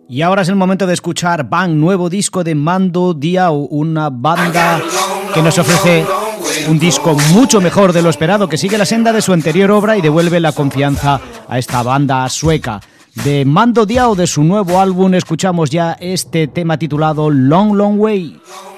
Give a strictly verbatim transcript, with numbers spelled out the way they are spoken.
Y ahora es el momento de escuchar Bang, nuevo disco de Mando Diao, una banda que nos ofrece un disco mucho mejor de lo esperado, que sigue la senda de su anterior obra y devuelve la confianza a esta banda sueca. De Mando Diao, de su nuevo álbum, escuchamos ya este tema titulado Long Long Way.